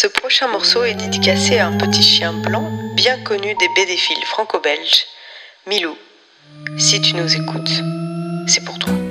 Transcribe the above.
Ce prochain morceau est dédicacé à un petit chien blanc bien connu des bédéphiles franco-belges, Milou. Si tu nous écoutes, c'est pour toi.